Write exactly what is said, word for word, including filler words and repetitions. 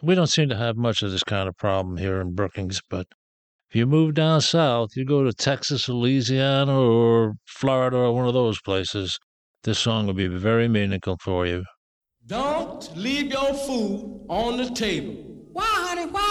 We don't seem to have much of this kind of problem here in Brookings, but if you move down south, you go to Texas, Louisiana, or Florida, or one of those places, this song will be very meaningful for you. Don't leave your food on the table. Why?